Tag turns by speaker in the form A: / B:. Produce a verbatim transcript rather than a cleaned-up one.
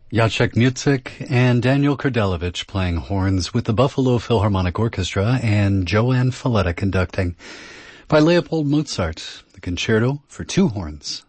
A: Jacek Mutzik and Daniel Kurdelovich playing horns with the Buffalo Philharmonic Orchestra and Joanne Falletta conducting. By Leopold Mozart, the Concerto for Two Horns.